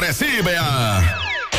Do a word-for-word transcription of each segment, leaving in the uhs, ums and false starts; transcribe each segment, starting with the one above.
recibe a...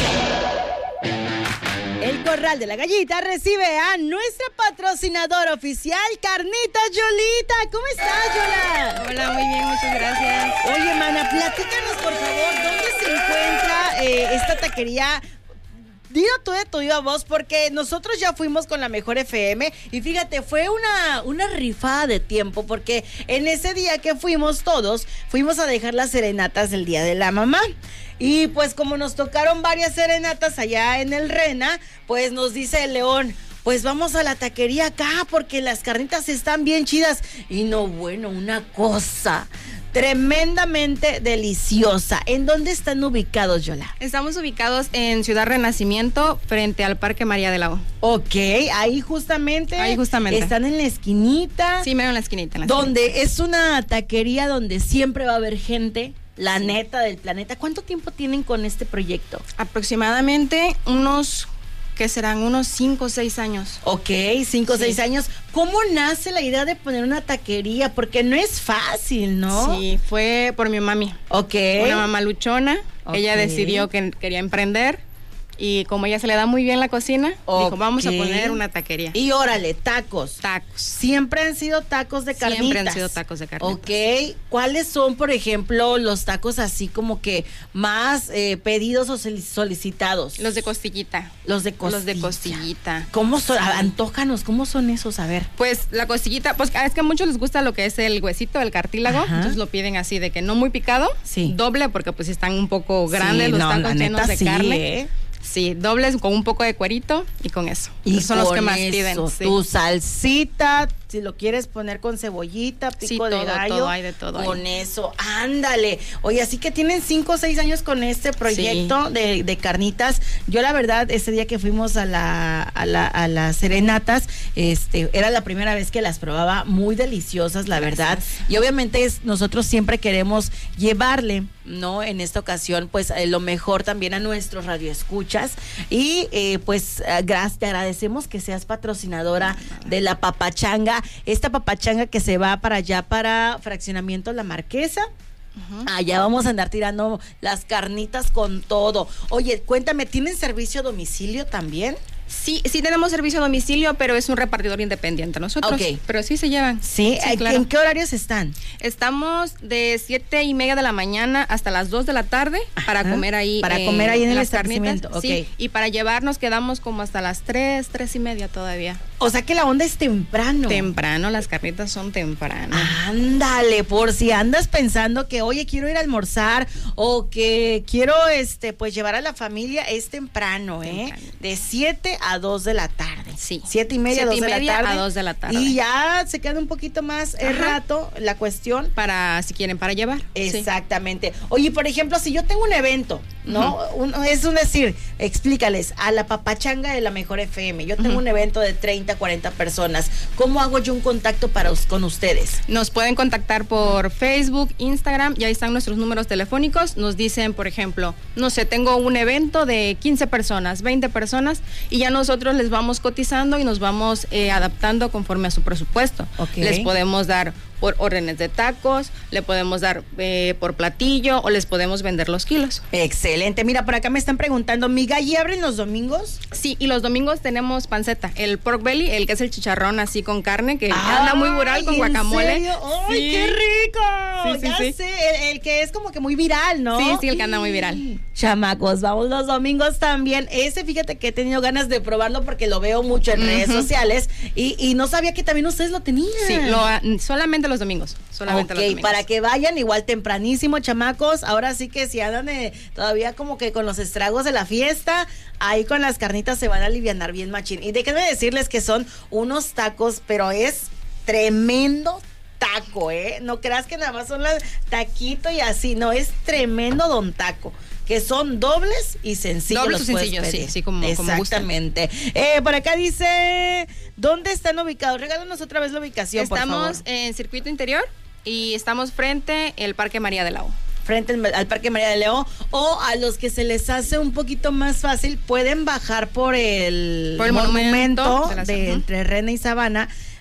El Corral de la Gallita recibe a nuestra patrocinadora oficial, Carnitas Yolita. ¿Cómo estás, Yola? Hola, muy bien, muchas gracias. Oye, mana, platícanos, por favor, ¿dónde se encuentra eh, esta taquería? Dilo tú de tu viva voz, porque nosotros ya fuimos con la Mejor F M y fíjate, fue una, una rifada de tiempo, porque en ese día que fuimos todos, fuimos a dejar las serenatas del Día de la Mamá. Y pues como nos tocaron varias serenatas allá en el Rena, pues nos dice el León, pues vamos a la taquería acá porque las carnitas están bien chidas. Y no, bueno, una cosa tremendamente deliciosa. ¿En dónde están ubicados, Yola? Estamos ubicados en Ciudad Renacimiento, frente al Parque María de la O. Ok, ahí justamente. Ahí justamente. Están en la esquinita. Sí, mero en la esquinita. En la donde esquinita. Es una taquería donde siempre va a haber gente. La neta del planeta. ¿Cuánto tiempo tienen con este proyecto? Aproximadamente unos, ¿qué serán? Unos cinco o seis años. Ok, cinco o Sí. seis años. ¿Cómo nace la idea de poner una taquería? Porque no es fácil, ¿no? Sí, fue por mi mami. Ok. Una mamá luchona. Ok. Ella decidió que quería emprender. Y como ella se le da muy bien la cocina, Ok. dijo, vamos a poner una taquería. Y órale, tacos. Tacos. Siempre han sido tacos de carnitas. Siempre han sido tacos de carnitas. Ok. ¿Cuáles son, por ejemplo, los tacos así como que más eh, pedidos o solicitados? Los de costillita. Los de costilla. Los de costillita. ¿Cómo son? Antójanos, ¿cómo son esos? A ver. Pues la costillita, pues es que a muchos les gusta lo que es el huesito, el cartílago. Ajá. Entonces lo piden así de que no muy picado. Sí. Doble, porque pues están un poco grandes Sí, los no, tacos la llenos neta, de sí, carne. ¿eh? Sí, dobles con un poco de cuerito y con eso. Y Esos son los que más con piden. eso, Sí. Tu salsita, si lo quieres poner con cebollita, pico Sí, de todo, gallo. todo, hay de todo Con ahí. eso, ándale. Oye, así que tienen cinco o seis años con este proyecto Sí. de, de carnitas. Yo la verdad, ese día que fuimos a la, a la, a las serenatas, este, era la primera vez que las probaba, muy deliciosas, la Gracias. verdad. Y obviamente es, nosotros siempre queremos llevarle, ¿no? En esta ocasión, pues eh, lo mejor también a nuestros radioescuchas. Y eh, pues eh, gracias, te agradecemos que seas patrocinadora de la papachanga. Esta papachanga que se va para allá, para Fraccionamiento La Marquesa. Ujú. Allá vamos a andar tirando las carnitas con todo. Oye, cuéntame, ¿tienen servicio a domicilio también? Sí, sí tenemos servicio a domicilio, pero es un repartidor independiente nosotros. Ok. Pero sí se llevan. Sí, ¿en claro. qué horarios están? Estamos de siete y media de la mañana hasta las dos de la tarde para Ajá. comer ahí. Para comer ahí en el las carnitas. establecimiento, Sí, ok. y para llevar nos quedamos como hasta las tres, tres y media todavía. O sea que la onda es temprano. Temprano, las carnitas son temprano. Ándale, por si andas pensando que, oye, quiero ir a almorzar o que quiero, este, pues llevar a la familia, es temprano, ¿eh? Temprano. De siete a dos de la tarde. Sí. Siete y media, Siete dos y de media la tarde. a dos de la tarde. Y ya se queda un poquito más el Ajá. rato la cuestión. Para, si quieren, para llevar. Sí. Exactamente. Oye, por ejemplo, si yo tengo un evento, ¿no? Un- es un decir, explícales a la papachanga de la Mejor F M. Yo tengo Ujú. un evento de treinta, cuarenta personas. ¿Cómo hago yo un contacto para us- con ustedes? Nos pueden contactar por Facebook, Instagram, y ahí están nuestros números telefónicos. Nos dicen, por ejemplo, no sé, tengo un evento de quince personas, veinte personas, y ya nosotros les vamos cotizando y nos vamos eh, adaptando conforme a su presupuesto. Ok. Les podemos dar por órdenes de tacos, le podemos dar eh, por platillo o les podemos vender los kilos. Excelente. Mira, por acá me están preguntando, ¿Miga y abren los domingos? Sí, y los domingos tenemos panceta, el pork belly, el que es el chicharrón así con carne, que anda muy viral con Ay, ¿en guacamole. serio? ¡Ay, Sí. qué rico! Sí, sí, ya sí. sé, el, el que es como que muy viral, ¿no? Sí, sí, el que anda muy viral. Chamacos, vamos los domingos también. Ese, fíjate que he tenido ganas de probarlo porque lo veo mucho en redes Ujú. sociales y, y no sabía que también ustedes lo tenían. Sí, lo, solamente los domingos. Solamente Ok, los domingos. para que vayan igual tempranísimo, chamacos. Ahora sí que si andan eh, todavía como que con los estragos de la fiesta, ahí con las carnitas se van a alivianar bien machín. Y déjenme decirles que son unos tacos, pero es tremendo taco, ¿eh? No creas que nada más son las taquito y así, no, es tremendo don taco. Que son dobles y sencillos. Dobles los o puedes sencillos, sí, pedir. sí, como- como Exactamente. Eh, por acá dice, ¿dónde están ubicados? Regálanos otra vez la ubicación, por favor. Estamos en Circuito Interior y estamos frente al Parque María de la O. Frente al, al Parque María de León, o a los que se les hace un poquito más fácil, pueden bajar por el, Por el monumento de la- de Ujú. entre Rena y Sabana.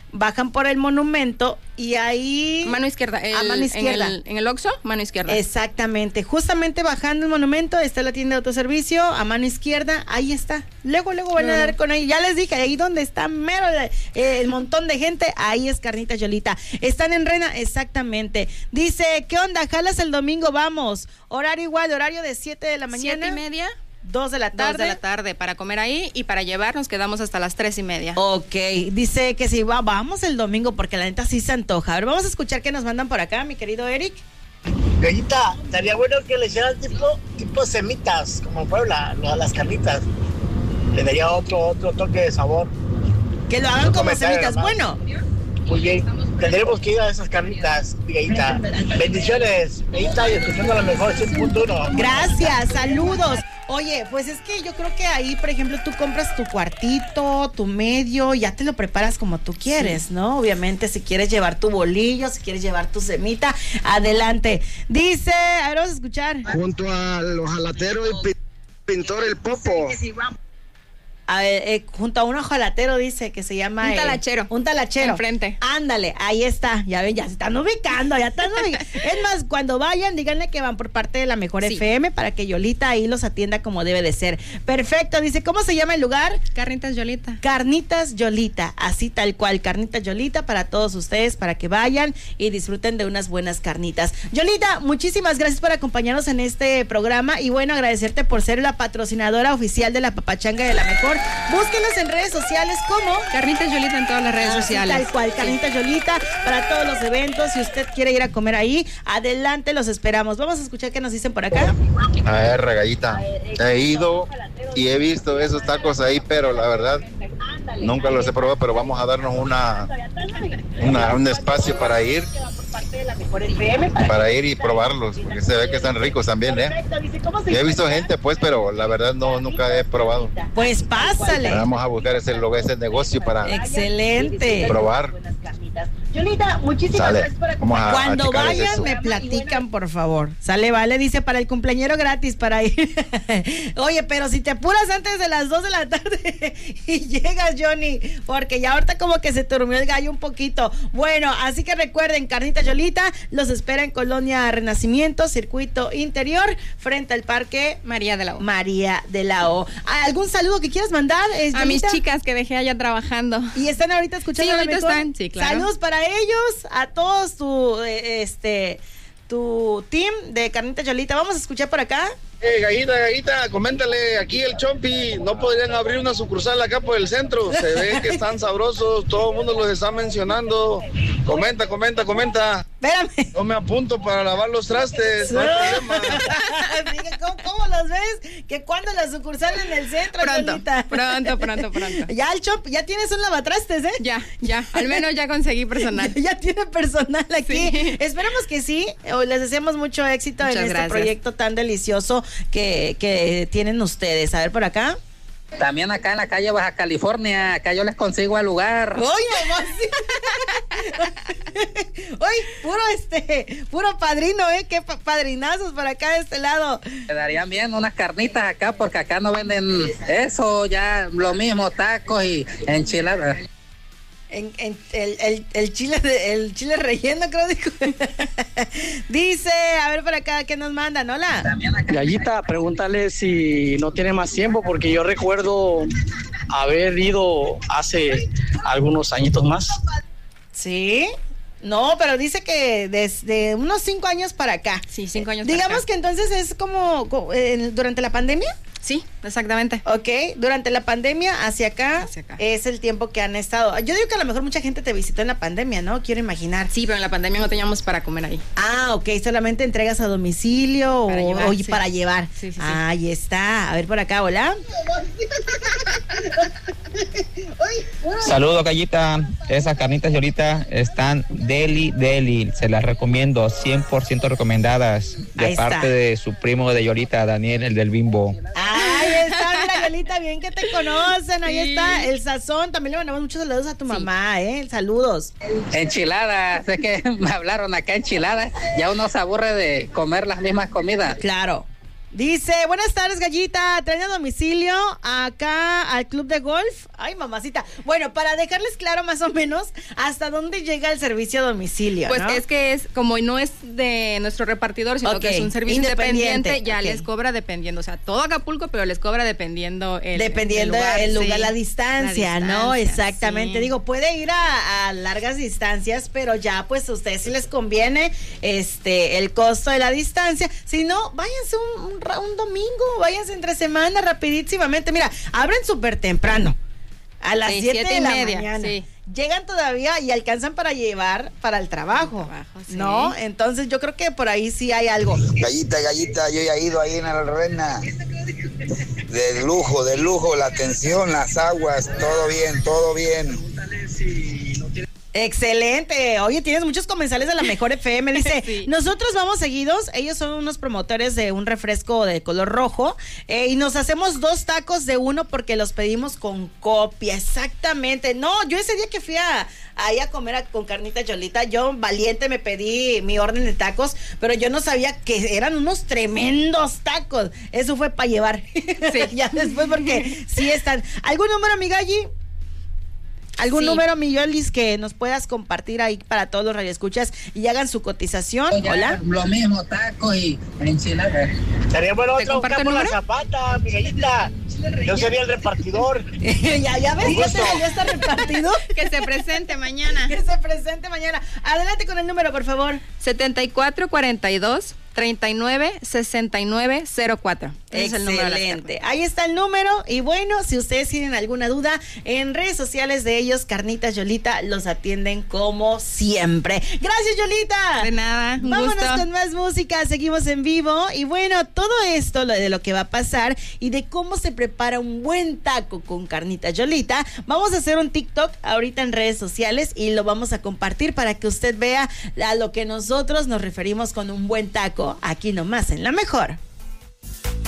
bajan por el monumento y ahí... Mano izquierda. El, a mano izquierda. En el, en el Oxxo, mano izquierda. Exactamente. Justamente bajando el monumento está la tienda de autoservicio, a mano izquierda, ahí está. Luego, luego van no. a dar con ahí. Ya les dije, ahí donde está mero eh, el montón de gente, ahí es Carnitas Yolita. Están en Rena, exactamente. Dice, ¿qué onda? ¿Jalas el domingo? Vamos. Horario igual, horario de siete de la mañana. Siete y media. Dos de la tarde. Dos de la tarde para comer ahí y para llevar nos quedamos hasta las tres y media. Ok, dice que si va, vamos el domingo porque la neta sí se antoja. A ver, vamos a escuchar qué nos mandan por acá, mi querido Eric. Gallita, estaría bueno que le hicieran tipo, tipo semitas, como Puebla, las carnitas. Le daría otro, otro toque de sabor. Que lo hagan no como semitas, nomás. Bueno. Muy bien, tendremos que ir a esas carnitas, Gallita. Bendiciones, Gallita, y escuchando a la mejor cien punto uno. Gracias, saludos. Oye, pues es que yo creo que ahí, por ejemplo, tú compras tu cuartito, tu medio, ya te lo preparas como tú quieres, sí. ¿no? Obviamente, si quieres llevar tu bolillo, si quieres llevar tu semita, adelante. Dice, a ver, vamos a escuchar. Junto al ojalatero y pintor El Popo. A ver, eh, junto a un ojalatero dice que se llama... Un talachero. Eh, un talachero. Enfrente. Ándale, ahí está. Ya ven, ya se están ubicando, ya están ubicando. Es más, cuando vayan, díganle que van por parte de la Mejor sí. F M para que Yolita ahí los atienda como debe de ser. Perfecto, dice, ¿cómo se llama el lugar? Carnitas Yolita. Carnitas Yolita, así tal cual, Carnitas Yolita para todos ustedes, para que vayan y disfruten de unas buenas carnitas. Yolita, muchísimas gracias por acompañarnos en este programa y bueno, agradecerte por ser la patrocinadora oficial de la Papachanga de la Mejor. Búsquenos en redes sociales como Carnitas Yolita en todas las redes así sociales. Tal cual, Carnitas sí. Yolita para todos los eventos. Si usted quiere ir a comer ahí, adelante, los esperamos. Vamos a escuchar qué nos dicen por acá. A ver, Gallita, he ido y he visto esos tacos ahí, pero la verdad nunca los he probado, pero vamos a darnos una, una un espacio para ir. Para ir y probarlos, porque se ve que están ricos también, ¿eh? Yo he visto gente, pues, pero la verdad no, nunca he probado. Pues pásale. Vamos a buscar ese, ese negocio para excelente probar. Yolita, muchísimas Sale. gracias por acompañarme. Cuando vayan, me platican, por favor. Sale, vale, dice, para el cumpleañero gratis para ir. Oye, pero si te apuras antes de las dos de la tarde y llegas, Johnny, porque ya ahorita como que se te durmió el gallo un poquito. Bueno, así que recuerden, Carnita Yolita los espera en Colonia Renacimiento, Circuito Interior, frente al Parque María de la O. María de la O. ¿Algún saludo que quieras mandar? Es, a mis chicas que dejé allá trabajando. ¿Y están ahorita escuchando? Sí, ahorita están, sí, claro. Saludos para ellos, a todos tu, este, tu team de Carnita Yolita. Vamos a escuchar por acá. Eh, Gallita, Gallita, coméntale, aquí el Chompi, ¿no podrían abrir una sucursal acá por el centro? Se ve que están sabrosos, todo el mundo los está mencionando. Comenta, comenta, comenta. Espérame. No me apunto para lavar los trastes, no hay problema. ¿Cómo, ¿Cómo los ves? Que cuando la sucursal en el centro, pronto, Yolita. Pronto, pronto, pronto. Ya el Chompi, ya tienes un lavatrastes, ¿eh? Ya, ya, al menos ya conseguí personal. ya, ya tiene personal aquí. Sí. Esperamos que sí, les deseamos mucho éxito Muchas en este gracias. proyecto tan delicioso que, que tienen ustedes. A ver por acá. También acá en la calle Baja California, acá yo les consigo el lugar. ¡Oye, mamá! Oye, puro este, puro padrino, ¿eh? Qué padrinazos por acá de este lado. Me darían bien unas carnitas acá, porque acá no venden eso, ya lo mismo, tacos y enchiladas. En, en, el, el, el chile de, el chile relleno, creo dijo. Dice, a ver por acá, ¿qué nos mandan? Hola. Gallita, pregúntale si no tiene más tiempo, porque yo recuerdo haber ido hace algunos añitos más. ¿Sí? No, pero dice que desde unos cinco años para acá. Sí, cinco años Digamos para acá. que entonces es como eh, durante la pandemia. Sí, exactamente. Ok, durante la pandemia hacia acá, hacia acá es el tiempo que han estado. Yo digo que a lo mejor mucha gente te visitó en la pandemia, ¿no? Quiero imaginar. Sí, pero en la pandemia no teníamos para comer ahí. Ah, ok, solamente entregas a domicilio para o, llevar, o sí. para llevar. Sí, sí, sí. Ahí está. A ver por acá, hola. Saludos, Gallita. Esas carnitas Yolita están deli, deli. Se las recomiendo, cien por ciento recomendadas. De Ahí parte está. de su primo de Yolita, Daniel, el del Bimbo. Ahí está, mira, Yolita, bien que te conocen. Ahí sí. está el sazón. También le mandamos muchos saludos a tu sí. mamá, ¿eh? Saludos. Enchiladas, es que me hablaron acá enchiladas. Ya uno se aburre de comer las mismas comidas. Claro. Dice, buenas tardes, Gallita, traen a domicilio acá al club de golf. Ay, mamacita. Bueno, para dejarles claro más o menos hasta dónde llega el servicio a domicilio, Pues ¿no? es que es, como no es de nuestro repartidor, sino Okay. que es un servicio Independiente, independiente, ya okay. les cobra dependiendo, o sea, todo Acapulco, pero les cobra dependiendo el, Dependiendo el lugar, el lugar, sí. la, distancia, La ¿no? distancia, Exactamente. sí. Digo, puede ir a, a largas distancias, pero ya pues a ustedes si les conviene este el costo de la distancia. Si no, váyanse un, un, un domingo, váyanse entre semana rapidísimamente. Mira, abren súper temprano. A las Sí, siete siete de y la media, mañana. sí. Llegan todavía y alcanzan para llevar para el trabajo, trabajo, sí. ¿no? Entonces yo creo que por ahí sí hay algo. Gallita, Gallita, yo ya he ido ahí en la Reina. De lujo, de lujo, la atención, las aguas, todo bien, todo bien. Excelente. Oye, tienes muchos comensales de la mejor F M. Dice, Sí. nosotros vamos seguidos. Ellos son unos promotores de un refresco de color rojo eh, y nos hacemos dos tacos de uno porque los pedimos con copia. Exactamente. No, yo ese día que fui a, ahí a comer a, con carnita Yolita, yo valiente me pedí mi orden de tacos, pero yo no sabía que eran unos tremendos tacos. Eso fue para llevar. Sí. Ya después porque sí están. ¿Algún número, mi Galli? ¿Algún Sí. número, mi Yolis, que nos puedas compartir ahí para todos los radioescuchas y hagan su cotización? Ya, Hola. Lo mismo, tacos y enchiladas. Sería bueno ¿Te otro comparto campo el la número? zapata, Miguelita. Yo sería el repartidor. ya, ya ves, ya, te, ya está repartido. Que se presente mañana. Que se presente mañana. Adelante con el número, por favor. setenta y cuatro cuarenta y dos treinta y nueve sesenta y nueve cero cuatro. Ese es el número de las Excelente. Ahí está el número. Y bueno, si ustedes tienen alguna duda, en redes sociales de ellos, Carnitas Yolita, los atienden como siempre. Gracias, Yolita. De nada, un Vámonos gusto. con más música, seguimos en vivo. Y bueno, todo esto lo de lo que va a pasar y de cómo se prepara un buen taco con Carnitas Yolita, vamos a hacer un TikTok ahorita en redes sociales y lo vamos a compartir para que usted vea a lo que nosotros nos referimos con un buen taco, aquí nomás en La Mejor.